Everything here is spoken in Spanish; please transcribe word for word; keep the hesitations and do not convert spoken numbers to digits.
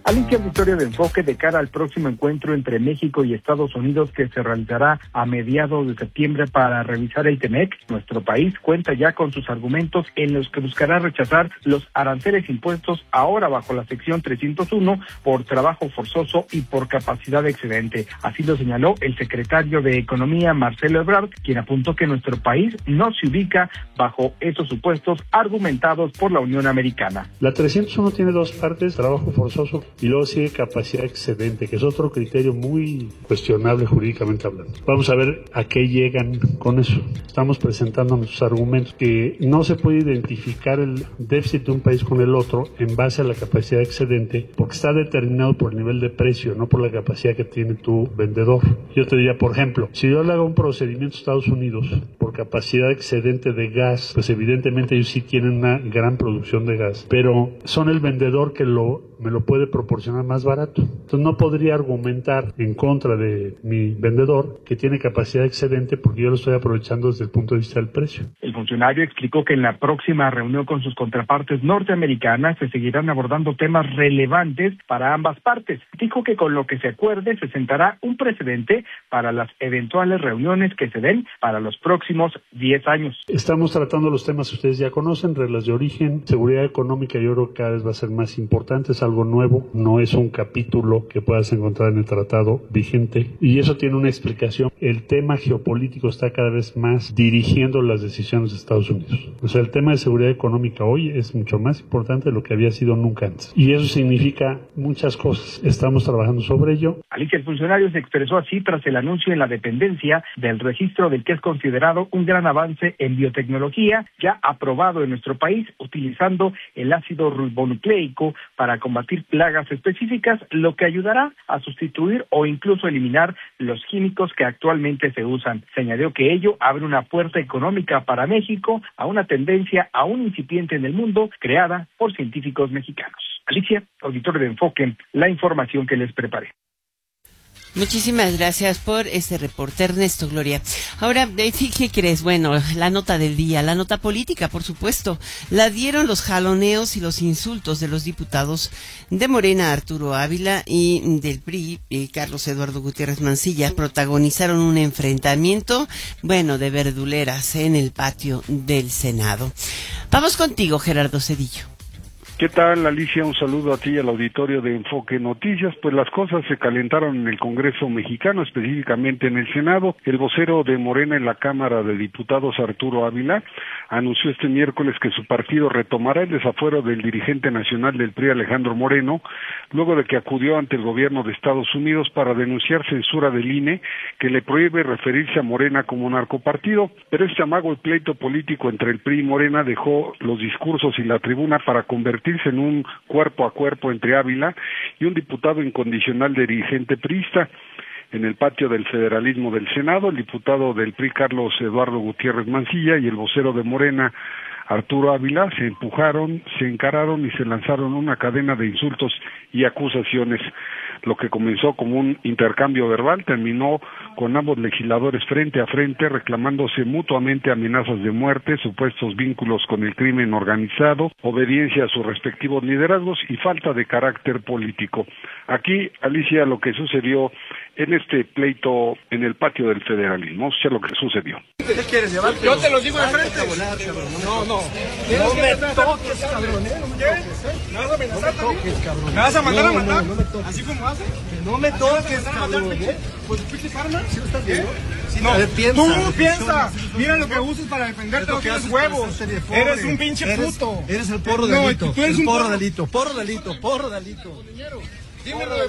Alicia Victoria de Enfoque de cara al próximo encuentro entre México y Estados Unidos que se realizará a mediados de septiembre para revisar el TEMEC. Nuestro país cuenta ya con sus argumentos en los que buscará rechazar los aranceles impuestos ahora bajo la sección trescientos uno por trabajo forzoso y por capacidad excedente. Así lo señaló el secretario de Economía, Marcelo Ebrard, quien apuntó que nuestro país no se ubica bajo esos supuestos argumentados por la Unión Americana. La trescientos uno tiene dos partes, trabajo forzoso y luego sigue capacidad excedente, que es otro criterio muy cuestionable jurídicamente hablando. Vamos a ver a qué llegan con eso. Estamos presentando nuestros argumentos que no se puede identificar el déficit de un país con el otro en base a la capacidad excedente porque está determinado por el nivel de precio, no por la capacidad que tiene tu vendedor. Yo te diría, por ejemplo, si yo le hago un procedimiento a Estados Unidos por capacidad excedente de gas, pues evidentemente ellos sí tienen una gran producción de gas, pero son el vendedor que lo me lo puede proporcionar más barato. Entonces no podría argumentar en contra de mi vendedor que tiene capacidad excedente porque yo lo estoy aprovechando desde el punto de vista del precio. El funcionario explicó que en la próxima reunión con sus contrapartes norteamericanas se seguirán abordando temas relevantes para ambas partes. Dijo que con lo que se acuerde se sentará un precedente para las eventuales reuniones que se den para los próximos diez años. Estamos tratando los temas que ustedes ya conocen, reglas de origen, seguridad económica, yo creo que cada vez va a ser más importante, es algo nuevo, no es un capítulo que puedas encontrar en el tratado vigente y eso tiene una explicación. El tema geopolítico está cada vez más dirigiendo las decisiones de Estados Unidos. O sea, el tema de seguridad económica hoy es mucho más importante de lo que había sido nunca antes. Y eso significa muchas cosas. Estamos trabajando sobre ello. Alicia, el funcionario se expresó así tras el anuncio en la dependencia del registro del que es considerado un gran avance en biotecnología ya aprobado en nuestro país utilizando el ácido ribonucleico para combatir plagas específicas, lo que ayudará a sustituir o incluso eliminar los químicos que actualmente se usan. Señaló que ello abre una puerta económica para México a una tendencia aún incipiente en el mundo creada por científicos mexicanos. Alicia, auditorio de Enfoque, la información que les preparé. Muchísimas gracias por este reporte, Ernesto Gloria. Ahora, ¿qué crees? Bueno, la nota del día, la nota política, por supuesto, la dieron los jaloneos y los insultos de los diputados de Morena, Arturo Ávila, y del P R I, eh, Carlos Eduardo Gutiérrez Mancilla. Protagonizaron un enfrentamiento, bueno, de verduleras en el patio del Senado. Vamos contigo, Gerardo Cedillo. ¿Qué tal, Alicia? Un saludo a ti y al auditorio de Enfoque Noticias. Pues las cosas se calentaron en el Congreso mexicano, específicamente en el Senado. El vocero de Morena en la Cámara de Diputados, Arturo Ávila, anunció este miércoles que su partido retomará el desafuero del dirigente nacional del P R I, Alejandro Moreno, luego de que acudió ante el gobierno de Estados Unidos para denunciar censura del I N E que le prohíbe referirse a Morena como narcopartido. Pero este amago y pleito político entre el P R I y Morena dejó los discursos y la tribuna para convertirse en un cuerpo a cuerpo entre Ávila y un diputado incondicional dirigente priista. En el patio del federalismo del Senado, el diputado del P R I, Carlos Eduardo Gutiérrez Mancilla, y el vocero de Morena, Arturo Ávila, se empujaron, se encararon y se lanzaron una cadena de insultos y acusaciones. Lo que comenzó como un intercambio verbal terminó con ambos legisladores frente a frente reclamándose mutuamente amenazas de muerte, supuestos vínculos con el crimen organizado, obediencia a sus respectivos liderazgos y falta de carácter político. Aquí, Alicia, lo que sucedió en este pleito en el patio del federalismo, o sea, lo que sucedió. ¿Qué quieres llevar? Yo te lo digo de frente. No, no. No me toques, cabrón. ¿Me vas a amenazar también? ¿Me vas a mandar a matar? ¿Así como hace? No me toques, cabrón. Pues pinche karma. ¿Sí lo estás viendo? No, tú piensas. Mira lo que usas para defenderte, no tienes huevos. Eres un pinche puto. Eres el porro delito. Tú eres un porro delito. Porro delito. Porro delito. Dímelo.